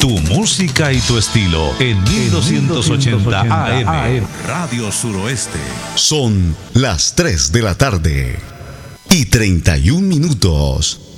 Tu música y tu estilo en 1280 AM. Radio Suroeste. Son las 3 de la tarde y 31 minutos.